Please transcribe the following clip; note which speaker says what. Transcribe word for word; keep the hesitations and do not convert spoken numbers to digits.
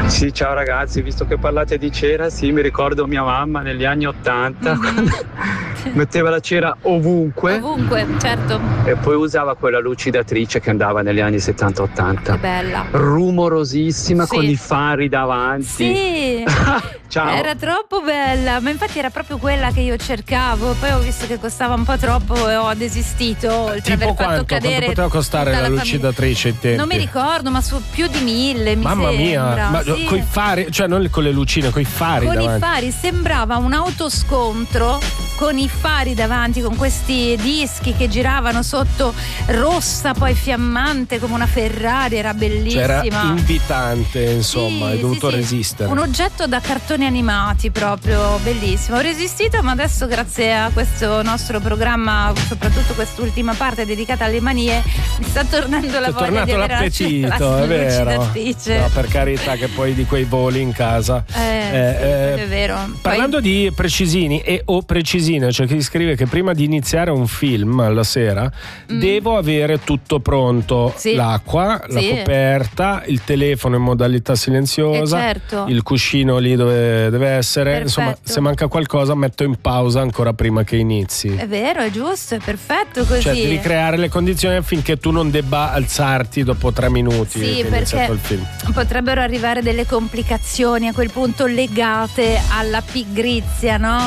Speaker 1: Sì, ciao ragazzi, visto che parlate di cera, sì, mi ricordo mia mamma negli anni ottanta
Speaker 2: Mm-hmm.
Speaker 1: metteva la cera ovunque.
Speaker 2: Ovunque, certo.
Speaker 1: E poi usava quella lucidatrice che andava negli anni settanta ottanta.
Speaker 2: Che bella.
Speaker 1: Rumorosissima,
Speaker 2: Sì.
Speaker 1: con i fari davanti.
Speaker 2: Sì.
Speaker 1: Ciao.
Speaker 2: Era troppo bella, ma infatti era proprio quella che io cercavo. Poi ho visto che costava un po' troppo e ho desistito. Oltre
Speaker 3: Tipo
Speaker 2: aver fatto
Speaker 3: quanto?
Speaker 2: cadere
Speaker 3: Quanto poteva costare
Speaker 2: tutta
Speaker 3: la
Speaker 2: famiglia.
Speaker 3: lucidatrice ai tempi?
Speaker 2: Non mi ricordo, ma su più di mille, mi
Speaker 3: Mamma
Speaker 2: sembra.
Speaker 3: mia, ma
Speaker 2: Sì.
Speaker 3: coi fari, cioè non con le lucine, coi fari
Speaker 2: Con
Speaker 3: davanti.
Speaker 2: i fari, sembrava un autoscontro con i fari davanti, con questi dischi che giravano sotto, rossa poi fiammante come una Ferrari, era bellissima.
Speaker 3: Cioè era invitante, insomma,
Speaker 2: Sì,
Speaker 3: hai dovuto
Speaker 2: sì, sì.
Speaker 3: resistere.
Speaker 2: Un oggetto da cartoni animati proprio, bellissimo. Ho resistito, ma adesso grazie a questo nostro programma, soprattutto quest'ultima parte dedicata alle manie, mi sta tornando la
Speaker 3: Ti è
Speaker 2: voglia
Speaker 3: tornato
Speaker 2: di avere
Speaker 3: l'appetito,
Speaker 2: la
Speaker 3: è vero.
Speaker 2: lucidatrice.
Speaker 3: No, per carità, che poi di quei voli in casa.
Speaker 2: Eh,
Speaker 3: Eh,
Speaker 2: sì,
Speaker 3: eh,
Speaker 2: è vero.
Speaker 3: Parlando
Speaker 2: Poi,
Speaker 3: di precisini e o precisine, cioè chi scrive che prima di iniziare un film alla sera
Speaker 2: Mm.
Speaker 3: devo avere tutto pronto,
Speaker 2: Sì.
Speaker 3: l'acqua, la
Speaker 2: Sì.
Speaker 3: coperta, il telefono in modalità silenziosa,
Speaker 2: Eh, certo.
Speaker 3: il cuscino lì dove deve essere.
Speaker 2: Perfetto.
Speaker 3: Insomma, se manca qualcosa metto in pausa ancora prima che inizi.
Speaker 2: è vero, è giusto, è perfetto così.
Speaker 3: Cioè devi creare le condizioni affinché tu non debba alzarti dopo tre minuti
Speaker 2: Sì,
Speaker 3: che è iniziato
Speaker 2: perché
Speaker 3: il film.
Speaker 2: potrebbero arrivare delle complicazioni a quel punto legate alla pigrizia, no?